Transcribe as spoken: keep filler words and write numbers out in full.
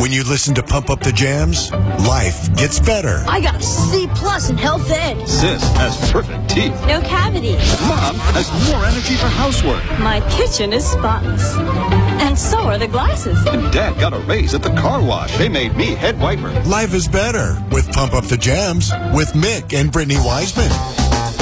When you listen to Pump Up the Jams, life gets better. I got a C plus in health ed. Sis has perfect teeth. No cavities. Mom has more energy for housework. My kitchen is spotless. And so are the glasses. And Dad got a raise at the car wash. They made me head wiper. Life is better with Pump Up the Jams with Mick and Brittany Wiseman.